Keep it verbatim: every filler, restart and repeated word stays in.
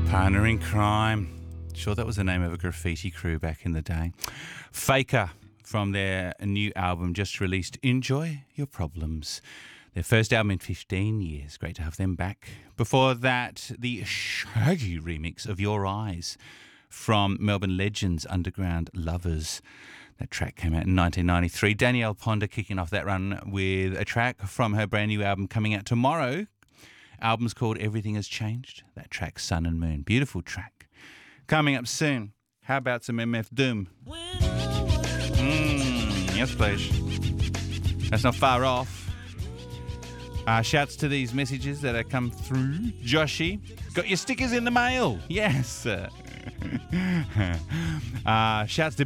Partner in Crime. Sure, that was the name of a graffiti crew back in the day. Faker from their new album just released, Enjoy Your Problems. Their first album in fifteen years. Great to have them back. Before that, the Shaggy remix of Your Eyes from Melbourne legends Underground Lovers. That track came out in nineteen ninety-three. Danielle Ponder kicking off that run with a track from her brand new album coming out tomorrow. Album's called Everything Has Changed. That track, Sun and Moon. Beautiful track. Coming up soon, how about some M F Doom? Mm, yes, please. That's not far off. Uh, shouts to these messages that have come through. Joshy, got your stickers in the mail. Yes. uh, shouts to